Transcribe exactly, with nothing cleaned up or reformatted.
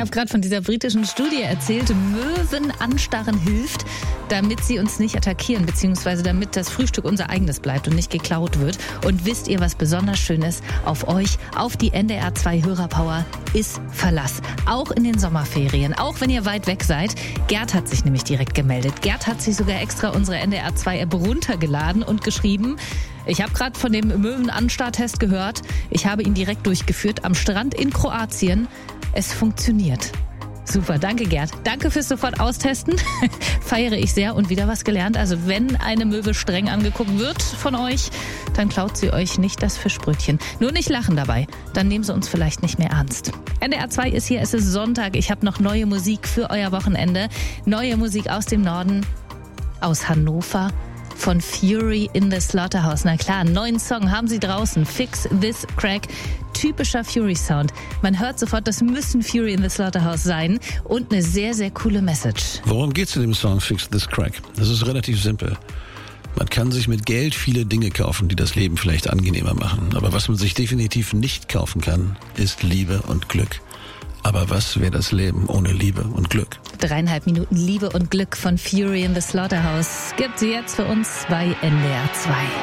habe gerade von dieser britischen Studie erzählt, Möwen anstarren hilft, damit sie uns nicht attackieren, beziehungsweise damit das Frühstück unser eigenes bleibt und nicht geklaut wird. Und wisst ihr, was besonders schön ist? Auf euch, auf die N D R zwei Hörerpower ist Verlass. Auch in den Sommerferien, auch wenn ihr weit weg seid. Gerd hat sich nämlich direkt gemeldet. Gerd hat sich sogar extra unsere N D R zwei App runtergeladen und geschrieben: Ich habe gerade von dem Möwenanstarrtest gehört. Ich habe ihn direkt durchgeführt am Strand in Kroatien. Es funktioniert. Super, danke Gerd. Danke fürs sofort austesten. Feiere ich sehr und wieder was gelernt. Also wenn eine Möwe streng angeguckt wird von euch, dann klaut sie euch nicht das Fischbrötchen. Nur nicht lachen dabei, dann nehmen sie uns vielleicht nicht mehr ernst. N D R zwei ist hier, es ist Sonntag. Ich habe noch neue Musik für euer Wochenende. Neue Musik aus dem Norden, aus Hannover. Von Fury in the Slaughterhouse. Na klar, einen neuen Song haben sie draußen. Fix This Crack. Typischer Fury-Sound. Man hört sofort, das müssen Fury in the Slaughterhouse sein. Und eine sehr, sehr coole Message. Worum geht's in dem Song Fix This Crack? Das ist relativ simpel. Man kann sich mit Geld viele Dinge kaufen, die das Leben vielleicht angenehmer machen. Aber was man sich definitiv nicht kaufen kann, ist Liebe und Glück. Aber was wäre das Leben ohne Liebe und Glück? Dreieinhalb Minuten Liebe und Glück von Fury in the Slaughterhouse gibt's jetzt für uns bei N D R zwei.